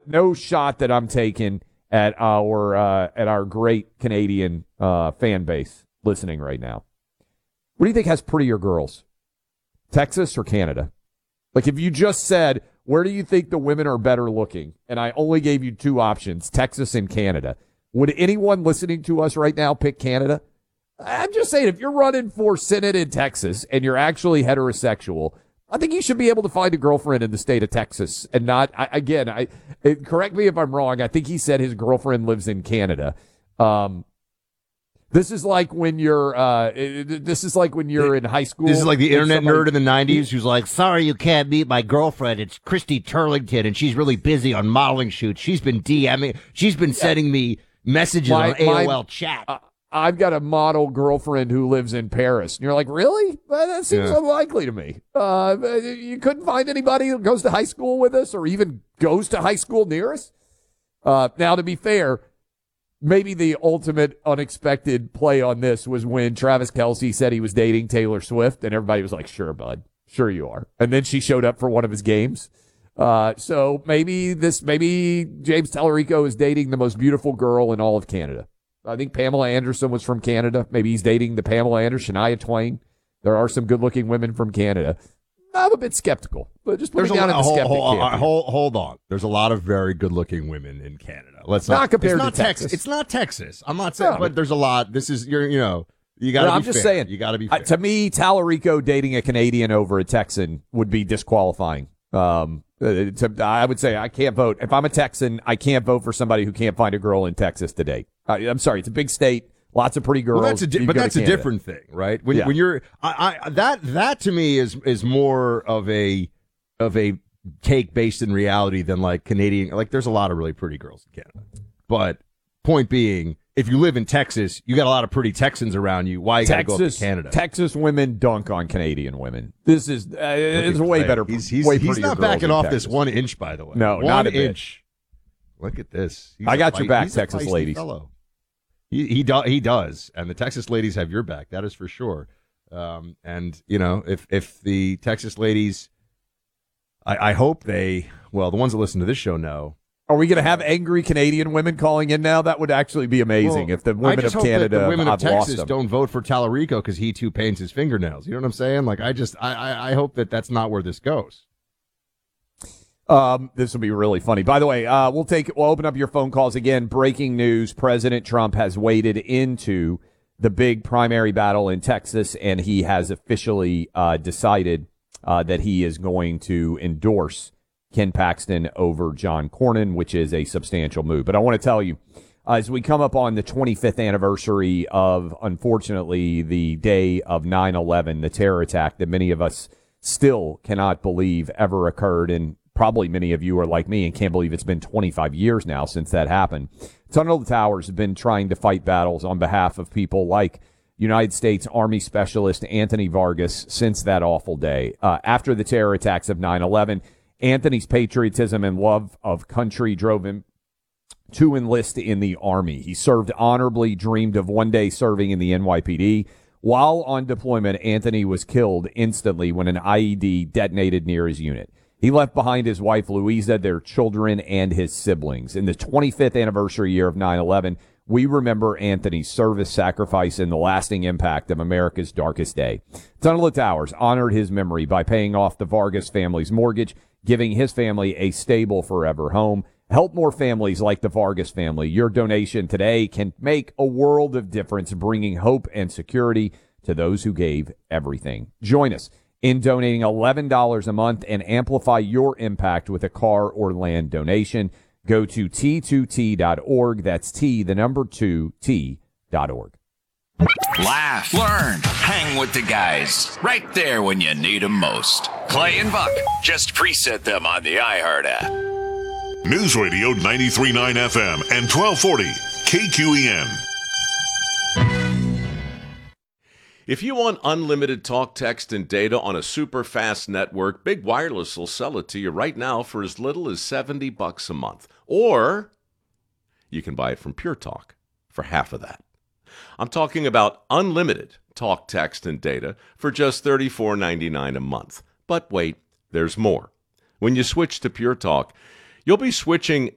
no shot that I'm taking at our great Canadian fan base listening right now. What do you think has prettier girls, Texas or Canada? Like, if you just said, where do you think the women are better looking, and I only gave you two options, Texas and Canada, would anyone listening to us right now pick Canada? I'm just saying, if you're running for Senate in Texas and you're actually heterosexual, I think you should be able to find a girlfriend in the state of Texas and not, correct me if I'm wrong, I think he said his girlfriend lives in Canada. This is like when you're in high school. This is like the internet nerd in the 90s who's like, sorry you can't meet my girlfriend. It's Christy Turlington, and she's really busy on modeling shoots. She's been DMing. She's been sending me messages on AOL chat. I've got a model girlfriend who lives in Paris. And you're like, really? Well, that seems unlikely to me. You couldn't find anybody who goes to high school with us or even goes to high school near us? Now, to be fair, maybe the ultimate unexpected play on this was when Travis Kelce said he was dating Taylor Swift, and everybody was like, sure, bud. Sure you are. And then she showed up for one of his games. So maybe James Tallarico is dating the most beautiful girl in all of Canada. I think Pamela Anderson was from Canada. Maybe he's dating the Pamela Anderson, Shania Twain. There are some good-looking women from Canada. I'm a bit skeptical, but just put me down in the skeptic camp. Hold on. There's a lot of very good-looking women in Canada. Let's not compared to Texas. It's not Texas. I'm not saying, but there's a lot. This is you got to be fair. I'm just saying. You got to be fair. To me, Tallarico dating a Canadian over a Texan would be disqualifying. I would say I can't vote. If I'm a Texan, I can't vote for somebody who can't find a girl in Texas today. I'm sorry. It's a big state. Lots of pretty girls. Well, that's a different thing, right? When you're that to me is more of a take based in reality than like Canadian. Like, there's a lot of really pretty girls in Canada. But point being, if you live in Texas, you got a lot of pretty Texans around you. Why you got to go up to Canada? Texas women dunk on Canadian women. This is it's way better. He's girls not backing off Texas. this 1 inch, by the way. No, not an inch. Look at this. I got your back, Texas ladies. Fellow. He does, and the Texas ladies have your back. That is for sure. And if the Texas ladies, I hope the ones that listen to this show know. Are we going to have angry Canadian women calling in now? That would actually be amazing if the women of Canada, the women of Texas lost them. don't vote for Tallarico because he too paints his fingernails. You know what I'm saying? Like, I hope that's not where this goes. This will be really funny. By the way, we'll open up your phone calls again. Breaking news: President Trump has waded into the big primary battle in Texas, and he has officially decided that he is going to endorse Ken Paxton over John Cornyn, which is a substantial move. But I want to tell you, as we come up on the 25th anniversary of, unfortunately, the day of 9/11, the terror attack that many of us still cannot believe ever occurred, and probably many of you are like me and can't believe it's been 25 years now since that happened. Tunnel to Towers has been trying to fight battles on behalf of people like United States Army Specialist Anthony Vargas since that awful day. After the terror attacks of 9/11, Anthony's patriotism and love of country drove him to enlist in the Army. He served honorably, dreamed of one day serving in the NYPD. While on deployment, Anthony was killed instantly when an IED detonated near his unit. He left behind his wife, Louisa, their children, and his siblings. In the 25th anniversary year of 9/11, we remember Anthony's service, sacrifice, and the lasting impact of America's darkest day. Tunnel of Towers honored his memory by paying off the Vargas family's mortgage, giving his family a stable forever home. Help more families like the Vargas family. Your donation today can make a world of difference, bringing hope and security to those who gave everything. Join us in donating $11 a month and amplify your impact with a car or land donation. Go to T2T.org. That's T2T.org. Laugh, learn, hang with the guys. Right there when you need them most. Clay and Buck. Just preset them on the iHeart app. News Radio 93.9 FM and 1240 KQEN. If you want unlimited talk, text, and data on a super fast network, Big Wireless will sell it to you right now for as little as $70 a month. Or you can buy it from Pure Talk for half of that. I'm talking about unlimited talk, text, and data for just $34.99 a month. But wait, there's more. When you switch to Pure Talk, you'll be switching